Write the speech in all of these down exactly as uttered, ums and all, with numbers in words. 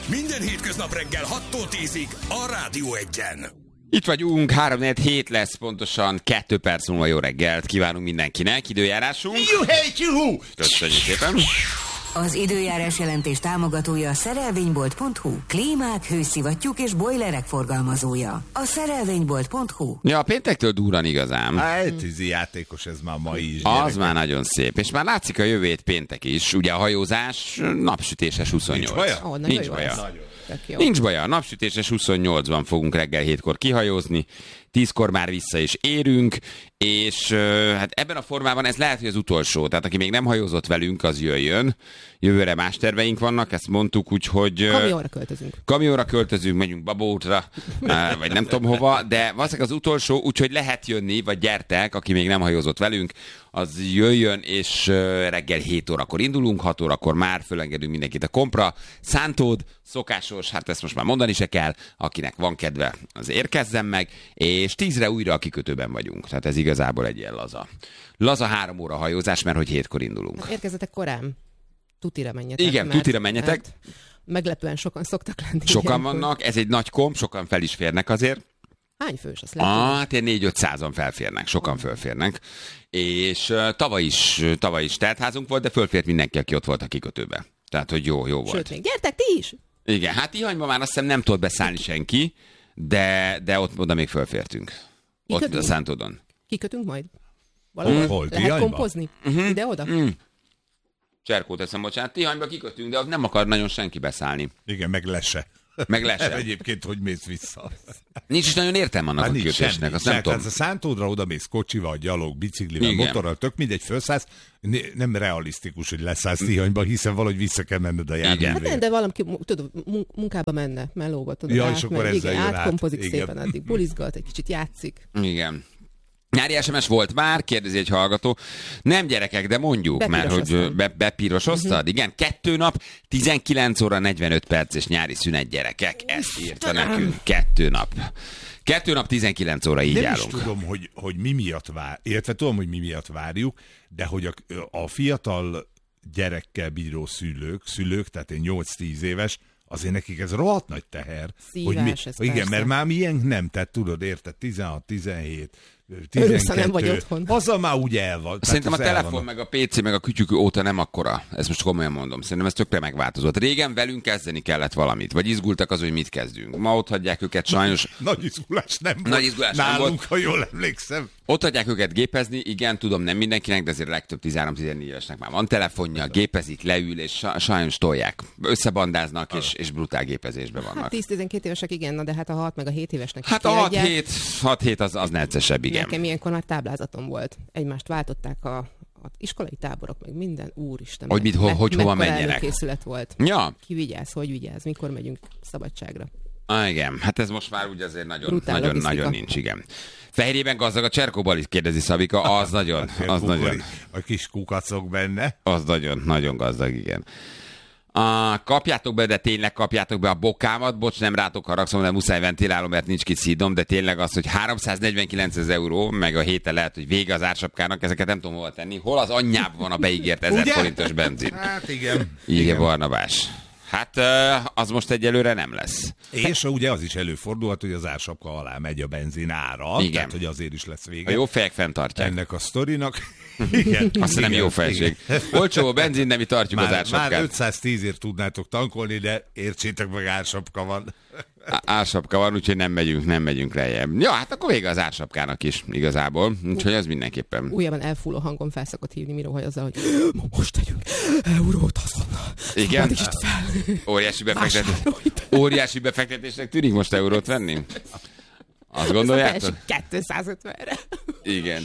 Minden hétköznap reggel hattól tízig a Rádió Egyen. Itt vagyunk, három negyven hét lesz, pontosan kettő perc múlva jó reggelt kívánunk mindenkinek. Időjárásunk. Juhé-juhú! Köszönjük szépen. Az időjárás jelentés támogatója a szerelvénybolt pont hu. Klímák, hőszivattyúk és bojlerek forgalmazója. A szerelvénybolt pont hu. Ja, a péntektől durran igazán. Hát, tűzi játékos ez már ma is. Az gyerekek. már nagyon szép. És már látszik a jövő hét péntek is. Ugye a hajózás napsütéses huszonnyolc. Nincs baja? Ó, Nincs jó baja. ez. Tök jó. Nincs baja. Napsütéses huszonnyolcban fogunk reggel hétkor kihajózni. Tízkor már vissza is érünk, és uh, hát ebben a formában ez lehet, hogy az utolsó. Tehát aki még nem hajózott velünk, az jöjjön. Jövőre más terveink vannak, ezt mondtuk, úgyhogy... Uh, Kamionra költözünk. Kamionra költözünk, megyünk babótra, uh, vagy nem tudom hova, de valószínűleg az utolsó, úgyhogy lehet jönni, vagy gyertek, aki még nem hajózott velünk, az jöjjön, és uh, reggel hét órakor indulunk, hat órakor már fölengedünk mindenkit a kompra. Szántód, szokásos, hát ezt most már mondani se kell, akinek van kedve, az érkezzen meg, és tízre újra a kikötőben vagyunk. Tehát ez igazából egy ilyen laza. Laza három óra hajózás, mert hogy hétkor indulunk. Hát érkezzetek korán. Tutira menjetek. Igen, mert, tutira menjetek. mert meglepően sokan szoktak lenni. Sokan ilyenkor. vannak, ez egy nagy komp, sokan fel is férnek azért. Hány fős az lehet? Ah, hát ilyen négy-ötszázan felférnek, sokan fölférnek. És uh, tavaly is, tavaly is teltházunk volt, de fölfért mindenki, aki ott volt a kikötőbe. Tehát, hogy jó, jó volt. Sőt, még gyertek ti is! Igen, hát Tihanyban már azt hiszem nem tudott beszállni senki, de, de ott oda még fölfértünk. Ott Kikötünk? a Szántódon. Kikötünk majd? Valahol? Hol? Hol? Lehet Tihanyba? kompozni? Mhm. Ide-oda? Mm. Cserkót eszem, bocsánat. Tihanyba kikötünk, de ott nem akar nagyon senki beszállni. Igen, meg lese. Meg lese. Egyébként, hogy mész vissza? Nincs is nagyon értelme annak Hát a nincs kikötésnek, semmi. azt nem Tehát tudom. a Szántódra oda mész kocsival, gyalog, biciklivel, Igen. motorral, tök mindegy, felszállsz. Né- Nem realisztikus, hogy leszállsz Tihanyba, hiszen valahogy vissza kell menned a Hát nem, járművért. de valaki tudod, mun- munkába menne, melóba, tudod, Ja, és akkor átmegy, ezzel igen, jön át. átkompozik Igen. szépen, addig bulizgat, egy kicsit játszik. Igen. Nyári es em es volt már, kérdezi egy hallgató. Nem gyerekek, de mondjuk, mert hogy Bepirosoztam. be, bepirosoztad. Uh-huh. Igen, kettő nap, tizenkilenc óra negyvenöt perc és nyári szünet gyerekek. Ezt írta nekünk. Kettő nap. Kettő nap, tizenkilenc óra, így Nem állunk. is tudom, hogy, hogy mi miatt vár, illetve tudom, hogy mi miatt várjuk, de hogy a, a fiatal gyerekkel bíró szülők, szülők, tehát én nyolc-tíz éves, azért nekik ez rohadt nagy teher. Szívás, hogy mi, ez igen, persze. mert már milyen nem, tehát tudod, érted, tizenhat, tizenhét, Örülsz, ha nem vagy tizenkettő, otthon. azzal már úgy el van. Szerintem a tehát az el telefon, van. meg a pé cé, meg a kütyük óta nem akkora. Ezt most komolyan mondom. Szerintem ez tökre megváltozott. Régen velünk kezdeni kellett valamit, vagy izgultak az, hogy mit kezdünk. Ma ott hagyják őket sajnos. Nagy izgulás nem volt. Nagy izgulás nem Nálunk, volt. ha jól emlékszem. Ott hagyják őket gépezni, igen, tudom, nem mindenkinek, de azért a legtöbb tizenhárom-tizennégy évesnek már van telefonja, gépezik, leül, és sa- sajnos tolják. Összebandáznak, és, és brutál gépezésben vannak. Hát tíz-tizenkét évesek igen, na de hát a hat meg a hét évesnek is Hát a kiadják. hat hét az, az neccesebb, igen. Nekem ilyenkor már táblázatom volt. Egymást váltották a, a iskolai táborok, meg minden, úristen. Hogy mit, ho- hogy hova mekkora menjenek. előkészület volt. Ja, Ki vigyáz, hogy vigyáz, mikor megyünk szabadságra. ah, igen, hát ez most már úgy azért nagyon, Brutál nagyon, logisztika. nagyon nincs, igen. Fehérjében gazdag a Cserkóbali, kérdezi Szabika, az nagyon, az nagyon, A kis kukacok benne. az nagyon, nagyon gazdag, igen. Ah, kapjátok be, de tényleg kapjátok be a bokámat, bocs, nem rátok haragszom, de muszáj ventilálom, mert nincs kit szídom, de tényleg az, hogy háromszáznegyvenkilencezer euró, meg a héten lehet, hogy vége az ársapkának, ezeket nem tudom hova tenni. Hol az anyjában van a beígért ezer Ugye? forintos benzin? Hát igen. Igen, Barnabás. Hát az most egyelőre nem lesz. És ugye az is előfordulhat, hogy az ársapka alá megy a benzin ára. Igen. Tehát, hogy azért is lesz A vége. jó fejek fenntartják. Ennek a sztorinak. Igen. Azt nem igen, jó felség. igen. Olcsó a benzin, de mi tartjuk az Már, már ársapkát. ötszáztízért tudnátok tankolni, de értsétek meg, ársapka van. Á- Ársapka van, úgyhogy nem megyünk, nem megyünk lejjebb. Ja, hát akkor vége az ársapkának is igazából. Úgyhogy ez mindenképpen. Újabban elfúló hangon felszokott hívni Mirohaj azzal, hogy most tegyünk eurót azonnal. Igen? Szabadítsd fel. Óriási befektetés. Vásárolj be. Óriási befektetésnek tűnik most eurót venni? Azt gondoljátok? Esik kétszázötvenre. Igen.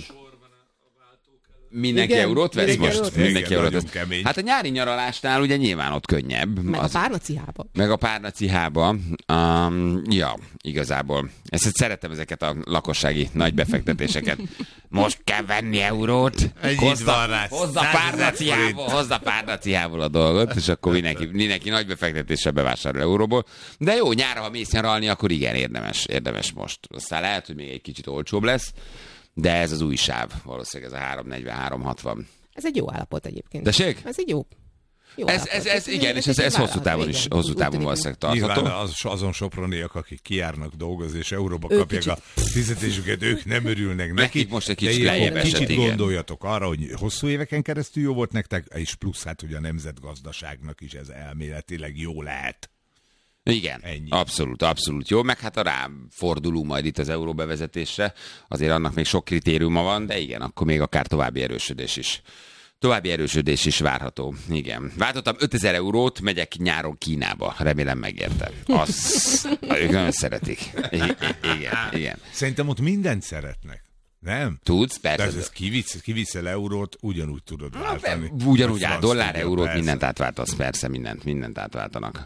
Mindenki Igen, eurót vesz mindenki most? eurót vesz. Mindenki Igen, eurót nagyon vesz. kemény. Hát a nyári nyaralásnál ugye nyilván ott könnyebb. Meg Az- a párnacihába. Meg a párnacihába. Um, ja, igazából. Ezt szeretem, ezeket a lakossági nagy befektetéseket. Most kell venni eurót. Egy Hozza, így van rá, hozza százezer párnacihából, forint. hozza párnacihából a dolgot, és akkor mindenki, mindenki nagy befektetéssel bevásárol euróból. De jó, nyára, ha mész nyaralni, akkor igen, érdemes, érdemes most. Aztán lehet, hogy még egy kicsit olcsóbb lesz, de ez az új sáv. Valószínűleg ez a háromszáznegyven, háromszázhatvan. Ez egy jó állapot egyébként. Tessék? Ez egy jó. Jó Ez, állapot. ez, ez Úgyhogy igen, és ez, ez hosszú távon is, igen. hosszú Úgy távon tűnik, valószínűleg Nyilván tartható. az, azon soproniak, akik kijárnak dolgozni, és euróba Ők kapják kicsit- a fizetésüket, ők nem örülnek neki. Nekik most egy de kicsit ilyenkor lejjebb esett, kicsit igen. gondoljatok arra, hogy hosszú éveken keresztül jó volt nektek, és plusz hát ugye a nemzetgazdaságnak is ez elméletileg jó lehet. Igen, Ennyi. abszolút, abszolút jó, meg hát a rám fordulunk majd itt az euró bevezetésre, azért annak még sok kritériuma van, de igen, akkor még akár további erősödés is. További erősödés is várható. Igen. Váltottam ötezer eurót, megyek nyáron Kínába. Remélem megérte. Az, ők nagyon szeretik. I- i- igen, igen. Szerintem ott mindent szeretnek. Nem? Tudsz? De Persze. ez, ez kivisz, kiviszel eurót, ugyanúgy tudod váltani. Ugyanúgy áll, Franc dollár, tudja, eurót, persze. mindent átváltasz, persze, mindent, mindent átváltanak.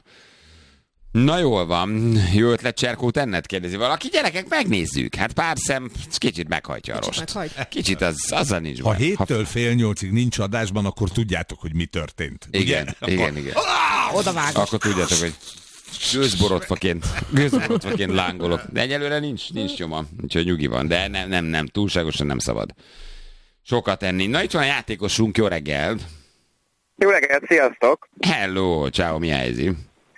Na jól van, jó ötlet Cserkót enned, kérdezi valaki. Gyerekek, megnézzük. Hát pár szem kicsit meghajtja a Kicsit rost. meghagy. Kicsit az, azzal nincs Ha baj. héttől fél nyolcig nincs adásban, akkor tudjátok, hogy mi történt. Igen, Ugye? igen, igen. Oda vágok. Akkor tudjátok, hogy gőzborotfaként, gőzborotfaként lángolok. De egyelőre nincs, nincs nyoma, úgyhogy nyugi van. De nem, nem, nem, túlságosan nem szabad sokat enni. Na itt van a játékosunk, jó reggel. Jó reggelt, sziasztok! Hello, ciao, mi a helyzet?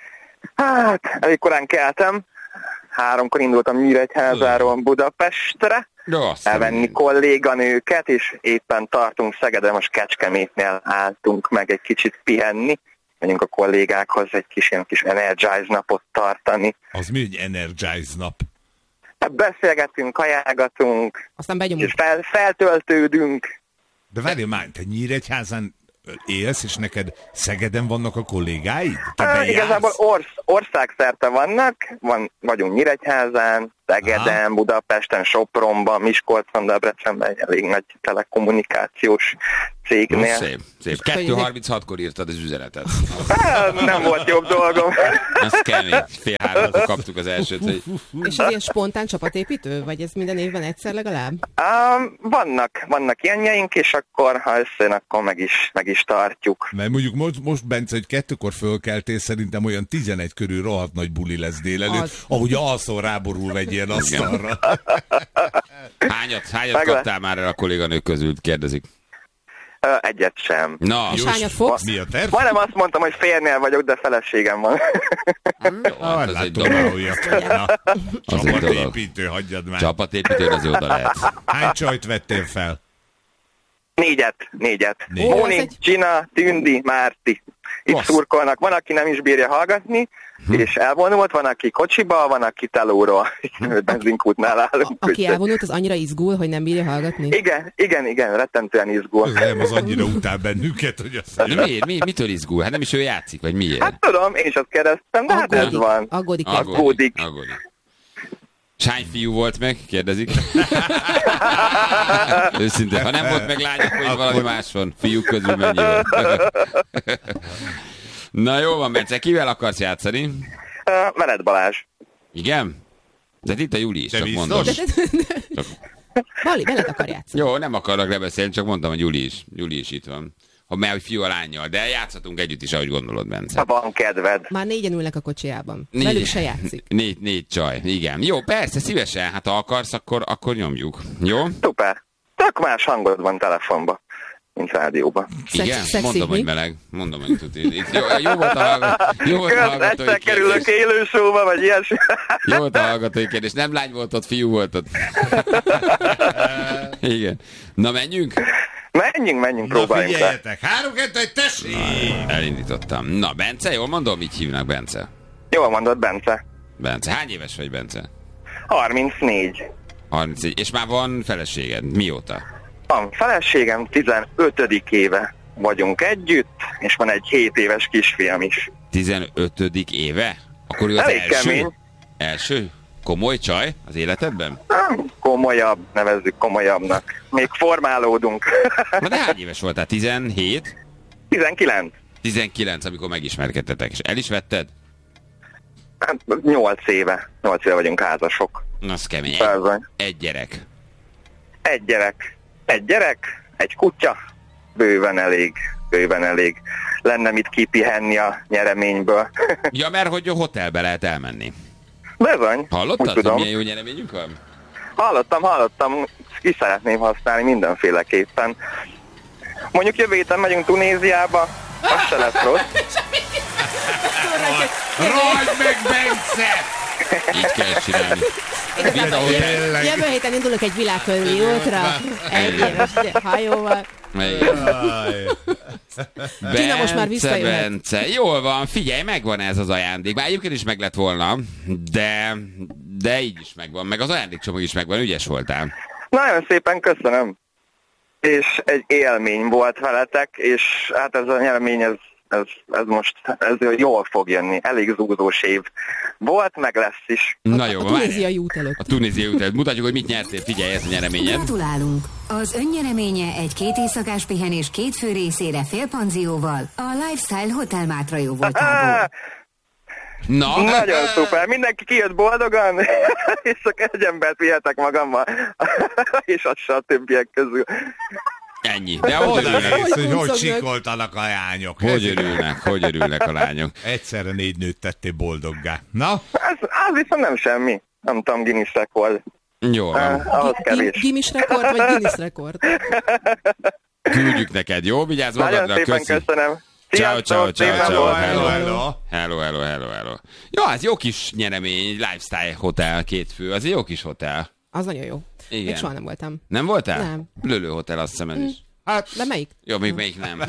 Hát, elég korán keltem. Háromkor indultam Nyíregyházáról Budapestre, Jó, azt elvenni kolléganőket, és éppen tartunk Szegeden, most Kecskemétnél álltunk meg egy kicsit pihenni. Megyünk a kollégákhoz egy kis ilyen kis Energize napot tartani. Az mi, hogy Energize nap? Hát beszélgetünk, kajálgatunk, Aztán begyomunk. és fel, feltöltődünk. De várjál már, te Nyíregyházán élsz, és neked Szegeden vannak a kollégáid? Te Á, bejársz? igazából orsz, országszerte vannak, van, vagyunk Nyíregyházán, Szegeden, Aha. Budapesten, Sopronban, Miskolcon, Debrecenben, egy elég nagy telekommunikációs Jó, cégnél. szép, szép. kettő harminchatkor írtad az üzenetet. Á, nem volt jobb dolgom. Az kemény. Fél háromkor kaptuk az elsőt, hogy És ez ilyen spontán csapatépítő? Vagy ez minden évben egyszer legalább? Um, vannak, vannak ilyenjeink, és akkor, ha összejön, akkor meg is, meg is tartjuk. Mert mondjuk most, most Bence, hogy kettőkor fölkeltél, szerintem olyan tizenegy körül rohadt nagy buli lesz délelőtt, Az. ahogy alszol ráborul egy ilyen asztalra. hányat, hányat Meg le- kaptál már el a kolléganők közül, kérdezik. Ö, Egyet sem. Na, És Jó, hányat fogsz? Mi a terv? Majdnem azt mondtam, hogy férnél vagyok, de feleségem van. Ah, az egy látom, dolog. ahogy Na, Az egy dolog. csapatépítő, hagyjad már. Csapatépítőn az oda lehet. Hány csajt vettél fel? Négyet, négyet. Négy. Ó, az Móni, egy- Csina, Tündi, Márti. Itt Bassz. szurkolnak. Van, aki nem is bírja hallgatni, Hm. és elvonult, van, aki kocsiba, van, aki telóról. Benzinkútnál állunk. Aki úgyhogy- elvonult, az annyira izgul, hogy nem bírja hallgatni? Igen, igen, igen, rettentően izgul. Az nem, az annyira utál bennünket, hogy azt De miért? Mi, mitől izgul? Hát nem is ő játszik, vagy miért? Hát tudom, én is azt kérdeztem, de hát ez Aggódik. van. Aggódik. érte. Aggódik. Aggódik. És hány fiú volt meg? Kérdezik. Őszintén, ha nem volt meg lány, akkor itt valami más van. Fiúk közül mennyi van? Na jó van, Bence, kivel akarsz játszani? Uh, Mered Balázs. Igen? De itt a Juli is, De csak biztos? mondom. Csak... Bali, veled akar játszani. Jó, nem akarok lebeszélni, csak mondtam, hogy Juli is. Juli is itt van. Ha mert hogy fiú a lányjal, de játszhatunk együtt is, ahogy gondolod, Bence. Ha van kedved. Már négyen ülnek a kocsiában. Velük se játszik. Négy, négy csaj, igen. Jó, persze, szívesen, hát ha akarsz, akkor, akkor nyomjuk. Jó? Szuper. Tök más hangod van telefonban, mint rádióban. Szex- Igen? szexi, Mondom, mi? hogy meleg. Mondom, hogy tuti. Itt jó, jó volt a hallgató. Jó volt a Kösz, hallgatói egyszer kerülök kérdés. élő showba, vagy ilyesmi. Jó volt a hallgatói kérdés. Nem lány volt ott, fiú volt ott. Igen. Na, menjünk? Menjünk, menjünk, Na próbáljunk rá. figyeljetek, három, kettő, egy, tessék! Elindítottam. Na, Bence, jól mondom, így hívnak, Bence. Jól mondod, Bence. Bence, hány éves vagy, Bence? harmincnégy. harmincegy. És már van feleséged. Mióta? Van feleségem, tizenötödik éve vagyunk együtt, és van egy hét éves kisfiam is. tizenötödik éve? Akkor ő az Elég első? kemény. Első? Komoly csaj az életedben? Nem, komolyabb, nevezzük komolyabbnak. Még formálódunk. Na de hány éves voltál? tizenhét? tizenkilenc. tizenkilenc, amikor megismerkedtetek. És el is vetted? Hát nyolc éve. nyolc éve vagyunk házasok. Az kemény. Egy, Bizony. egy gyerek. Egy gyerek. Egy gyerek, egy kutya. Bőven elég. Bőven elég. Lenne mit kipihenni a nyereményből. Ja, mert hogy a hotelbe lehet elmenni. Bizony. Úgy Hallottad, hogy tudom. milyen jó nyereményünk van? Hallottam, hallottam. Ki szeretném használni mindenféleképpen. Mondjuk jövő héten megyünk Tunéziába. Az se lesz rossz. Rajd meg, Bence! Így kell csinálni. Vita Hotel. Jövő héten indulok egy világkörüli útra, egy éves hajóval. Tina most már visszajöhet. Bence, jól van, figyelj, megvan ez az ajándék. Már egyébként is meg lett volna, de, de így is megvan. Meg az ajándékcsomag is megvan, ügyes voltál. Nagyon szépen köszönöm. És egy élmény volt veletek, és hát ez a nyermény, ez, ez, ez most ez jól fog jönni. Elég zúzós év volt, meg lesz is. Na jó, A tunéziai út előtt. A tunéziai út előtt. Mutatjuk, hogy mit nyertél, figyelj, ez a nyereményed. Gratulálunk! Az önnyereménye egy két éjszakás pihenés két fő részére félpanzióval a Lifestyle Hotel Mátra jó voltából. Na. Nagyon szuper, mindenki kijött boldogan, és csak egy embert vihetek magammal, és az se a többiek közül. Ennyi. De hogy Oda örülnek? néz, hogy hogy húzognak. sikoltanak a lányok. Hogy örülnek, hogy örülnek a lányok. Egyszerre négy nőt tettél boldoggá. Na? Az, az viszont nem semmi. Nem tudom, Guinness rekord. Jó van. Ah, ahhoz kevés. Gimis rekord, vagy Guinness rekord? Küldjük neked, jó? Vigyázz Nagyon magadra, szépen köszi. köszönöm. Ciao, ciao, ciao, szép ciao, napot. hello. hello. Hello, hello, hello, hello. Jó, ez jó kis nyeremény, Lifestyle Hotel, két fő, az egy jó kis hotel. Az nagyon jó. Igen. Még soha nem voltam. Nem voltál? Nem. Lölő Hotel, azt hiszem ez is. Hát, de melyik? Jó, még melyik nem.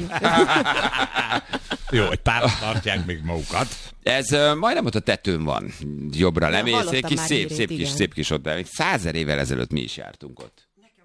Jó, egy pár tartják még magukat. Ez uh, majdnem ott a tetőn van. Jobbra lemész, egy hallottam kis már szép, hírét, szép kis, igen. szép kis hotel. Még százezer évvel ezelőtt mi is jártunk ott.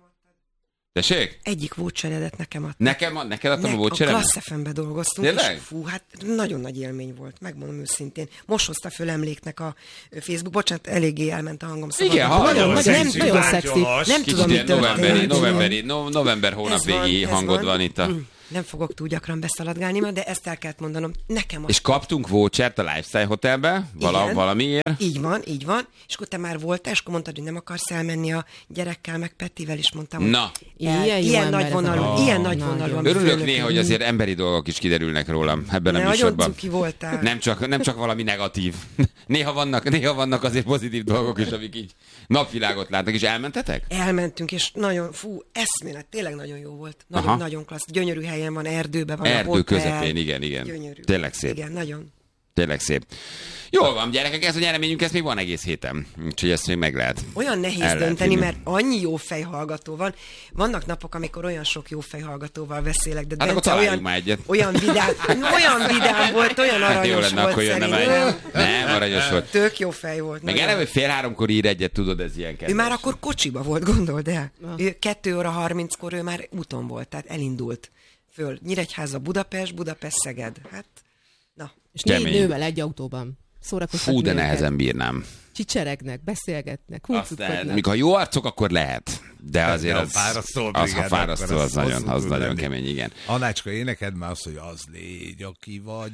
Tessék? Egyik voucheredet nekem adta. Nekem, neked adtam a A voucheremet? Klassz ef em-be dolgoztunk, Tényleg? és fú, hát nagyon nagy élmény volt, megmondom őszintén. Most hozta föl emléknek a Facebook, bocsánat, eléggé elment a hangom. Szóval Igen, hallom. Nagyon, Nagyon nagyon, szexi, nagyon szexi. tárgyalas. Nem Kicsit tudom, mi ilyen novemberi, történt. novemberi, no, november hónap Ez van, végi ez hangod van itt a... Mm, Nem fogok túl gyakran beszaladgálni, ma, de ezt el kellett mondanom. Nekem És az... kaptunk vouchert a Lifestyle Hotelbe, vala, Igen. valamiért. Így van, így van. És akkor te már voltál, és akkor mondtad, hogy nem akarsz elmenni a gyerekkel, meg Petivel, és mondtam, hogy Na, Ilyen jó ilyen emberek nagy vonalú, vannak. ilyen Ah, nagy nagyon. vonalú. ami örülök főnök- néha, hogy azért emberi dolgok is kiderülnek rólam ebben a Ne, nagyon műsorban. cuki voltál. Nem csak, nem csak valami negatív. Néha vannak, néha vannak azért pozitív dolgok is, amik így napvilágot látnak. És elmentetek? Elmentünk, és nagyon, fú, eszmélet, tényleg nagyon jó volt. Aha. Nagyon, nagyon klassz. Gyönyörű helyen van, erdőben van. a Erdő hotel. közepén, igen, igen. Gyönyörű. Tényleg szép. Igen, nagyon. Tényleg szép. Jól van, gyerekek, ez a nyereményünk, ez még van egész héten. Úgyhogy ezt még meg lehet. Olyan nehéz El lehet dönteni, hinni. mert annyi jó fejhallgató van. Vannak napok, amikor olyan sok jó fejhallgatóval beszélek, de Hát akkor Bence találjunk olyan, már egyet. olyan vidám, olyan vidám volt, olyan Hát jó aranyos lenne, volt akkor jönne már szerintem. egy. Nem, aranyos volt. Tök jó fej volt. Meg nagyon. eleve, hogy fél háromkor ír egyet, tudod, ez ilyen Ő kedves. már akkor kocsiba volt, gondold el. Ő kettő óra harminckor ő már úton volt, tehát elindult föl. Nyíregyháza, Budapest, Budapest, Szeged. Hát, na. És négy Kemény. nővel egy autóban. Szórakoztatni Fú, de őket. nehezen bírnám. Csicseregnek, beszélgetnek, Azt lehet, huncutkodnak. mikor ha jó arcok, akkor lehet. De azért de az, a fárasztó az, ha brigád, fárasztó, akkor az, az nagyon, hosszú az tud nagyon lenni. kemény, igen. Anácska, éneked már azt, hogy az légy, aki vagy.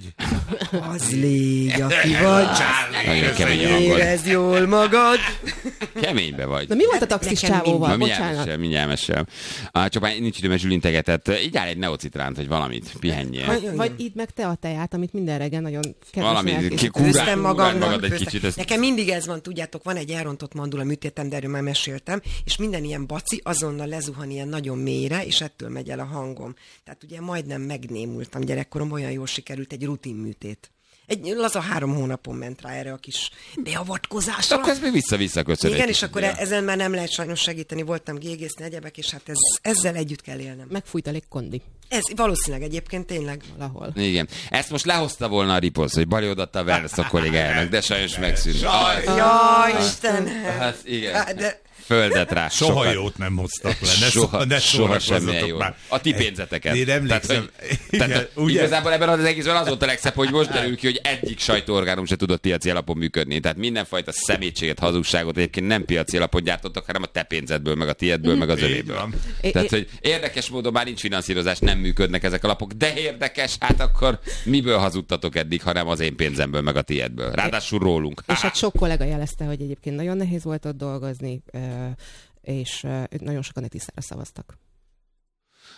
Az légy, aki vagy. Nagyon kemény a hangod. Érezd jól magad. Keménybe vagy. Na mi volt a taxis Nekem csávóval? Na, mindjárt Bocsánat. mesélem, mindjárt mesélem. Ah, csak már nincs időm, mert Zsülintegetett. Így áll egy neocitránt, vagy valamit. Pihenjél. Vagy, vagy idd meg te a teját, amit minden reggel nagyon kedvesen Valami, elkészítesz. ki- kúrál- Főztem kúrál magamnak. magad egy főztem. kicsit, ezt- Nekem mindig ez van, tudjátok, van egy elrontott mandula műtétem, de erről már meséltem, és minden ilyen baci azonnal lezuhan ilyen nagyon mélyre, és ettől megy el a hangom. Tehát ugye majdnem megnémultam gyerekkorom, olyan jól sikerült egy rutinműtét. Egy laza három hónapon ment rá erre a kis beavatkozásra. Akkor ez még vissza-vissza köszön. Igen, egy és kicsit, akkor ja. ezen már nem lehet sajnos segíteni, voltam gégészni egyebek, és hát ez, ezzel együtt kell élnem. Megfújt a légkondi Ez valószínűleg egyébként tényleg. valahol. Igen. Ezt most lehozta volna a riposz, hogy Bali odatta a Wellness a kollégájának, de sajnos megszűnt. Aj, Jaj, Istenem! Hát igen. Hát, de Földet rá. Soha sokat. jót nem hoztak le. Ne Soha, szó- ne soha szórakozzatok semmilyen jó. már. A ti pénzeteket. Én emlékszem. Tehát, hogy, Igen, tehát, ugye? igazából ebben az egészben az volt a legszebb, hogy most derül ki, hogy egyik sajtóorgánum se tudott piaci alapon működni. Tehát mindenfajta szemétséget, hazugságot egyébként nem piaci alapon gyártottak, hanem a te pénzedből, meg a tiédből, meg az Így övéből. van. É- Tehát, é- hogy érdekes módon már nincs finanszírozás, nem működnek ezek a lapok, de érdekes, hát akkor miből hazudtatok eddig, ha nem az én pénzemből, meg a tiédből. Ráadásul rólunk. És hát sok kollega jelezte, hogy egyébként nagyon nehéz volt ott dolgozni, ö, és ö, nagyon sokan egy tisztára szavaztak.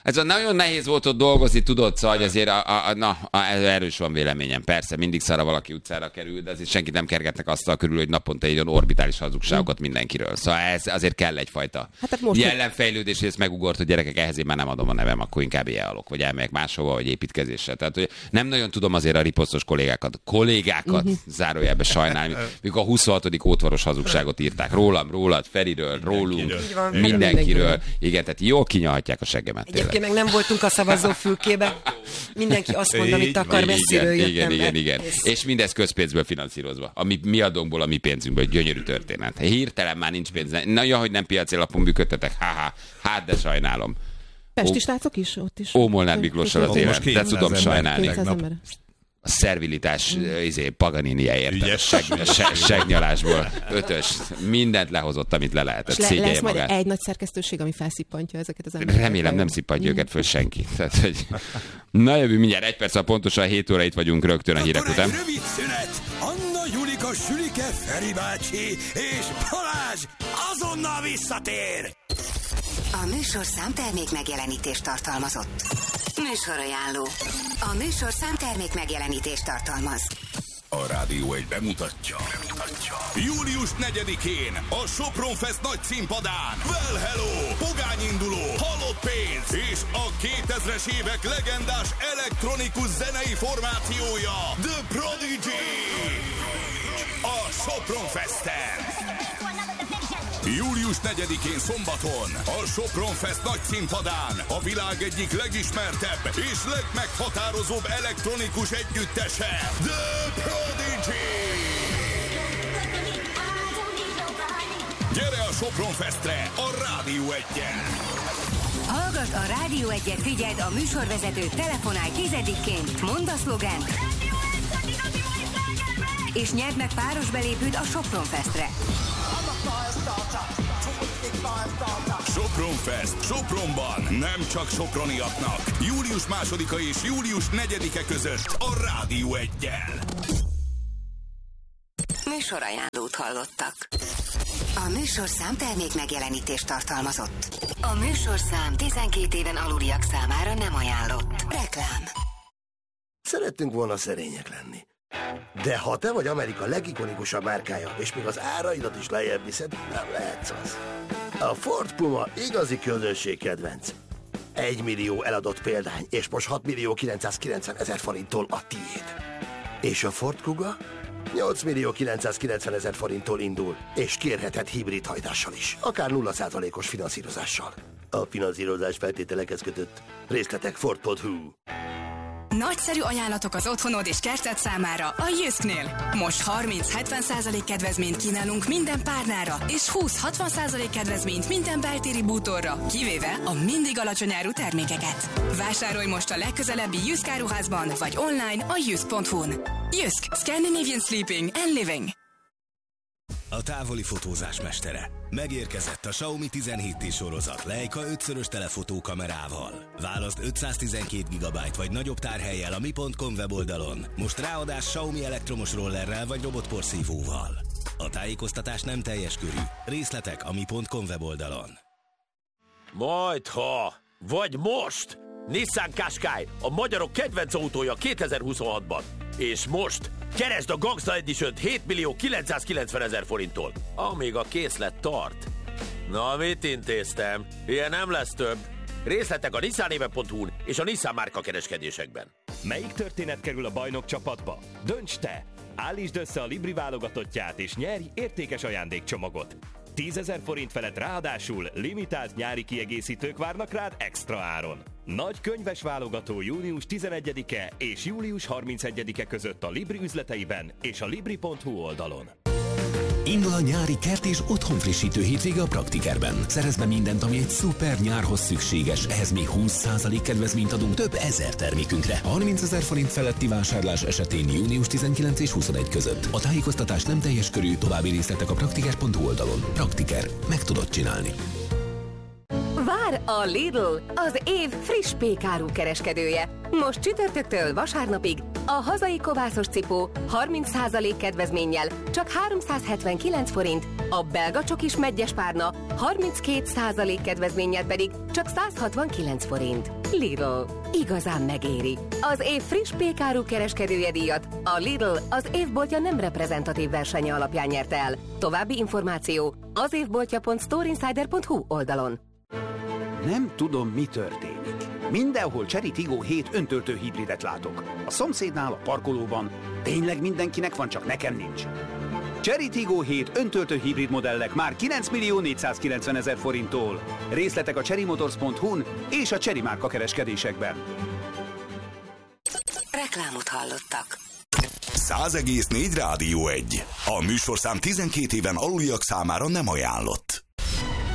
Ez a nagyon nehéz volt ott dolgozni, tudod, szóval, hogy azért a, a, a, na, a, erős van véleményem. Persze, mindig szarra valaki utcára kerül, de azért senkit nem kergetnek asztal körül, hogy naponta egy orbitális hazugságokat mindenkiről. Szóval ez azért kell egyfajta hát most jelenfejlődés, hogy ezt megugort, hogy gyerekek, ehhez én már nem adom a nevem, akkor inkább elhalok, vagy elmegyek máshova, vagy építkezésre. Tehát, hogy nem nagyon tudom azért a riposztos kollégákat, kollégákat uh-huh. zárójelbe sajnálni, mikor a huszonhatodik ótvaros hazugságot írták rólam, rólad, Feriről, rólunk, mindenkiről. Igen, tehát jól kinyalhatják a seggemet. Egyébként meg nem voltunk a szavazófülkében. Mindenki azt mond, amit akar, messziről jöttem. Igen, igen, igen. És mindez közpénzből finanszírozva. A mi, mi adónkból, a mi pénzünkből. Gyönyörű történet. Hirtelen már nincs pénz. Na jó, hogy nem piaci alapon működtetek. Haha, hát de sajnálom. Pesti srácok is ott is. Ómolnár Miklóssal az élet, de tudom sajnálni. ember. A szervilitás, mm. izé, Paganinia érted. Seg, seg, segnyalásból. Ötös. Mindent lehozott, amit le lehetett. Le, Szégyelje lesz magát. Majd egy nagy szerkesztőség, ami felszippantja ezeket az embereket. Remélem nem szippantja mm. őket föl senki. Tehát, hogy... Na jövő mindjárt egy perc, pontosan hét óra itt vagyunk rögtön a hírek után. Rövid szünet. Anna, Julika, Sülike, Feri bácsi és Balázs azonnal visszatér. A műsorszám termék megjelenítést tartalmazott. Műsorajánló. A műsorszám termék megjelenítést tartalmaz. A Rádió egy bemutatja. bemutatja. július negyedikén a Sopron Fest nagy színpadán Well Hello, pogányinduló, halott pénz és a kétezres évek legendás elektronikus zenei formációja The Prodigy. A Sopron Festen. július negyedikén szombaton a Sopron Fest nagy színpadán a világ egyik legismertebb és legmeghatározóbb elektronikus együttese, The Prodigy! Gyere a Sopron Festre a Rádió egyen! Hallgass a Rádió egyet, figyeld a műsorvezető, telefonálj tizedikként, mondd a szlogent, és nyerd meg páros belépőt a Sopron Festre. Sopron Fest, Sopronban, nem csak soproniaknak. július másodika és július negyedike között a Rádió eggyel. Műsorajánlót hallottak. A műsorszám termék megjelenítést tartalmazott. A műsorszám tizenkét éven aluliak számára nem ajánlott. Reklám. Szerettünk volna szerények lenni. De ha te vagy Amerika legikonikusabb márkája, és még az áraidat is lejjebb viszed, nem lehetsz az. A Ford Puma igazi közönségkedvenc. Egy millió eladott példány, és most hat millió kilencszázkilencven ezer forinttól a tiéd. És a Ford Kuga? nyolc millió kilencszázkilencven ezer forinttól indul, és kérheted hibrid hajtással is, akár nulla százalékos finanszírozással. A finanszírozás feltételekhez kötött. Részletek ford pont hu. Nagyszerű ajánlatok az otthonod és kerted számára a Jysknél. Most harminc-hetven százalék kedvezményt kínálunk minden párnára, és húsz-hatvan százalék kedvezményt minden beltéri bútorra, kivéve a mindig alacsony áru termékeket. Vásárolj most a legközelebbi Jysk áruházban, vagy online a jysk pont hu-n. Jysk, Scandinavian Sleeping and Living. A távoli fotózás mestere. Megérkezett a Xiaomi tizenhét té sorozat Leica ötszörös telefotó kamerával. Válaszd ötszáztizenkét gigabyte vagy nagyobb tárhellyel a mi pont com weboldalon. Most ráadás Xiaomi elektromos rollerrel vagy robotporszívóval. A tájékoztatás nem teljes körű. Részletek a mi pont com weboldalon. Majdha, vagy most! Nissan Qashqai, a magyarok kedvenc autója kétezer-huszonhatban. És most keresd a Gangsta Edition-t hét millió kilencszázkilencven ezer forinttól, amíg a készlet tart. Na, mit intéztem? Ilyen nem lesz több. Részletek a nissanéve pont hu-n és a Nissan márka kereskedésekben. Melyik történet kerül a bajnok csapatba? Dönts te! Állítsd össze a Libri válogatottját és nyerj értékes ajándékcsomagot. tízezer forint felett ráadásul limitált nyári kiegészítők várnak rád extra áron. Nagy könyves válogató június tizenegyedike és július harmincegyedike között a Libri üzleteiben és a libri pont hu oldalon. Indul a nyári kert és otthonfrissítő hétvége a Praktikerben. Szerezd be mindent, ami egy szuper nyárhoz szükséges. Ehhez még húsz százalék kedvezményt adunk több ezer termékünkre. harmincezer forint feletti vásárlás esetén június tizenkilencedike és huszonegy között. A tájékoztatás nem teljes körű, további részletek a praktiker pont hu oldalon. Praktiker. Meg tudod csinálni. Vár a Lidl, az év friss pékáru kereskedője. Most csütörtöktől vasárnapig A hazai kovászos cipó harminc százalék kedvezménnyel csak háromszázhetvenkilenc forint, a belga csokis meggyes párna harminckét százalék kedvezménnyel pedig csak százhatvankilenc forint. Lidl. Igazán megéri. Az év friss pékáru kereskedője díjat a Lidl az évboltja nem reprezentatív versenye alapján nyerte el. További információ az évboltja pont storeinsider pont hu oldalon. Nem tudom, mi történik. Mindenhol Chery Tiggo hét öntöltő hibridet látok. A szomszédnál, a parkolóban. Tényleg mindenkinek van, csak nekem nincs. Chery Tiggo hét öntöltő hibrid modellek már kilenc millió négyszázkilencven ezer forinttól. Részletek a cherry motors pont hu-n és a Chery márka kereskedésekben. Reklámot hallottak. száz egész négy Rádió egy. A műsorszám tizenkét éven aluliak számára nem ajánlott.